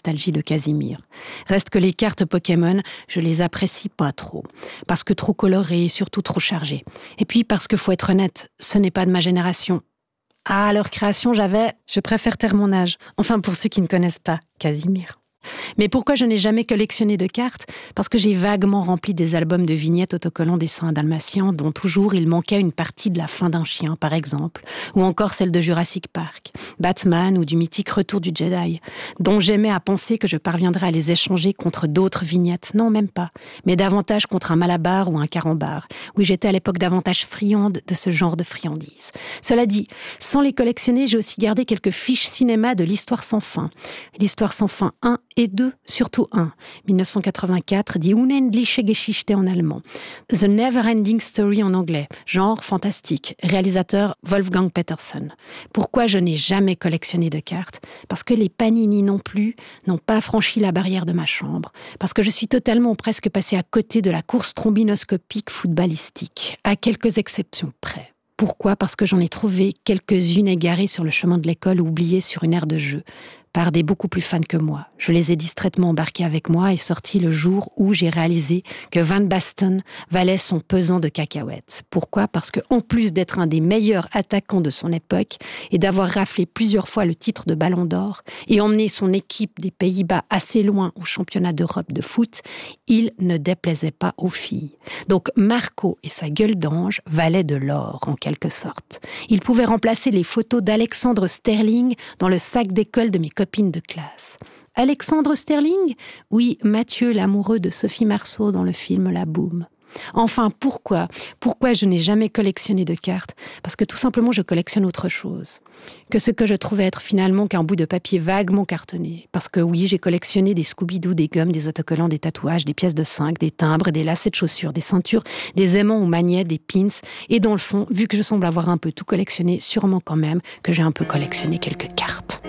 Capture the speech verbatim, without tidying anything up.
nostalgie de Casimir. Reste que les cartes Pokémon, je les apprécie pas trop. Parce que trop colorées et surtout trop chargées. Et puis parce que, faut être honnête, ce n'est pas de ma génération. À leur création, j'avais... Je préfère taire mon âge. Enfin, pour ceux qui ne connaissent pas Casimir. Mais pourquoi je n'ai jamais collectionné de cartes ? Parce que j'ai vaguement rempli des albums de vignettes autocollants dessins dalmatiens dont toujours il manquait une partie de la fin d'un chien, par exemple, ou encore celle de Jurassic Park, Batman ou du mythique Retour du Jedi, dont j'aimais à penser que je parviendrais à les échanger contre d'autres vignettes. Non, même pas, mais davantage contre un Malabar ou un Carambar. Oui, j'étais à l'époque davantage friande de ce genre de friandises. Cela dit, sans les collectionner, j'ai aussi gardé quelques fiches cinéma de l'Histoire sans fin. L'Histoire sans fin un et deux, surtout un. dix-neuf cent quatre-vingt-quatre, Die Unendliche Geschichte en allemand. The Never-Ending Story en anglais. Genre fantastique. Réalisateur Wolfgang Petersen. Pourquoi je n'ai jamais collectionné de cartes ? Parce que les Panini non plus n'ont pas franchi la barrière de ma chambre. Parce que je suis totalement ou presque passée à côté de la course trombinoscopique footballistique. À quelques exceptions près. Pourquoi ? Parce que j'en ai trouvé quelques-unes égarées sur le chemin de l'école ou oubliées sur une aire de jeu. Par des beaucoup plus fans que moi. Je les ai distraitement embarqués avec moi et sortis le jour où j'ai réalisé que Van Basten valait son pesant de cacahuètes. Pourquoi ? Parce que, en plus d'être un des meilleurs attaquants de son époque et d'avoir raflé plusieurs fois le titre de Ballon d'Or et emmené son équipe des Pays-Bas assez loin au championnat d'Europe de foot, il ne déplaisait pas aux filles. Donc Marco et sa gueule d'ange valaient de l'or, en quelque sorte. Il pouvait remplacer les photos d'Alexandre Sterling dans le sac d'école de mes copines de classe. Alexandre Sterling ? Oui, Mathieu, l'amoureux de Sophie Marceau dans le film La Boum. Enfin, pourquoi ? Pourquoi je n'ai jamais collectionné de cartes ? Parce que tout simplement, je collectionne autre chose. Que ce que je trouvais être finalement qu'un bout de papier vaguement cartonné. Parce que oui, j'ai collectionné des Scooby-Doo, des gommes, des autocollants, des tatouages, des pièces de cinq, des timbres, des lacets de chaussures, des ceintures, des aimants ou magnets, des pins. Et dans le fond, vu que je semble avoir un peu tout collectionné, sûrement quand même que j'ai un peu collectionné quelques cartes.